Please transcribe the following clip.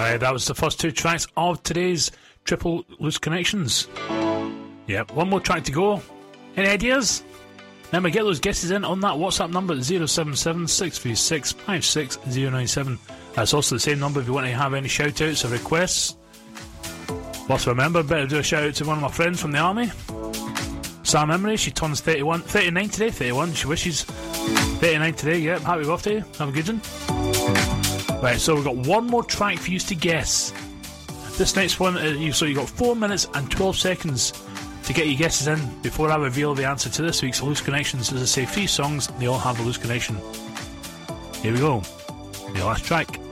That was the first two tracks of today's Triple Loose Connections. Yep, one more track to go. Any ideas? Remember, get those guesses in on that WhatsApp number at 077 636 56097. That's also the same number if you want to have any shout-outs or requests. Also remember, better do a shout-out to one of my friends from the army, Sam Emery. She turns 39 today, 31. She wishes 39 today. Yep, happy birthday. Have a good one. Right, so we've got one more track for you to guess. This next one, so you've got 4 minutes and 12 seconds to get your guesses in before I reveal the answer to this week's Loose Connections. As I say, 3 songs, they all have a loose connection. Here we go. The last track.